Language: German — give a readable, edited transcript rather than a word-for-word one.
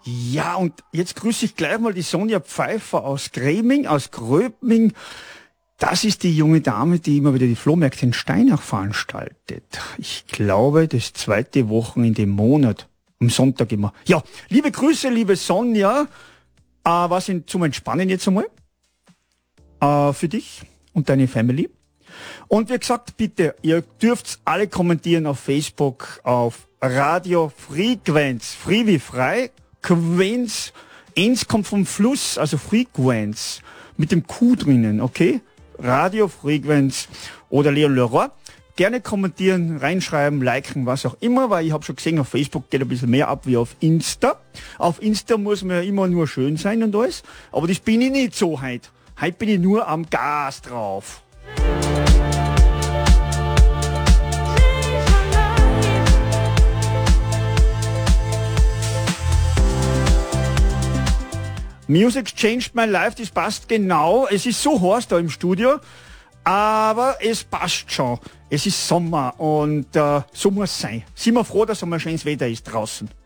Ja, und jetzt grüße ich gleich mal die Sonja Pfeiffer aus Gröbming. Das ist die junge Dame, die immer wieder die Flohmärkte in Steinach veranstaltet. Ich glaube, das zweite Wochenende im Monat. Am Sonntag immer. Ja, liebe Grüße, liebe Sonja. Was zum Entspannen jetzt einmal. Für dich und deine Family. Und wie gesagt, bitte, ihr dürft alle kommentieren auf Facebook, auf Radio Frequenz. Free wie frei. Quenz. Eins kommt vom Fluss, also Frequenz. Mit dem Q drinnen, okay? Radio Frequenz oder Leon Leroy. Gerne kommentieren, reinschreiben, liken, was auch immer, weil ich habe schon gesehen, auf Facebook geht ein bisschen mehr ab wie auf Insta. Auf Insta muss man ja immer nur schön sein und alles, aber das bin ich nicht so heute. Heute bin ich nur am Gas drauf. Music changed my life, das passt genau. Es ist so heiß da im Studio, aber es passt schon. Es ist Sommer und so muss es sein. Sind wir froh, dass einmal schönes Wetter ist draußen.